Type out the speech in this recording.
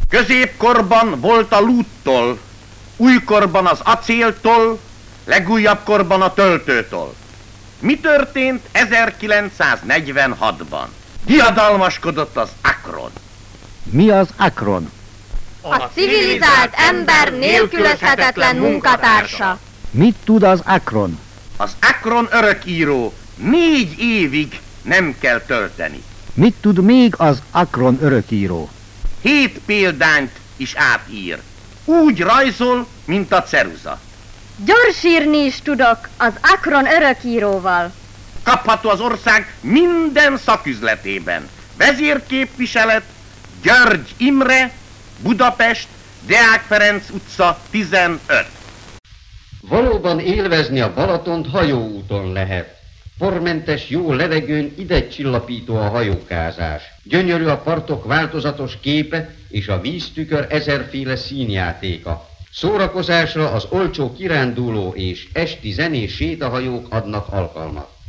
Középkorban volt a lúttól, újkorban az acéltól, legújabb korban a töltőtől. Mi történt 1946-ban? Diadalmaskodott az Akron. Mi az Akron? A civilizált ember nélkülözhetetlen munkatársa. Mit tud az Akron? Az Akron örökíró 4 évig nem kell tölteni. Mit tud még az Akron örökíró? 7 példányt is átír. Úgy rajzol, mint a ceruza. Gyorsírni is tudok az Akron örökíróval. Kapható az ország minden szaküzletében. Vezérképviselet, György Imre, Budapest, Deák Ferenc utca 15. Valóban élvezni a Balatont hajóúton lehet. Pormentes jó levegőn idegcsillapító a hajókázás. Gyönyörű a partok változatos képe és a víztükör ezerféle színjátéka. Szórakozásra az olcsó kiránduló és esti zenés sétahajók adnak alkalmat.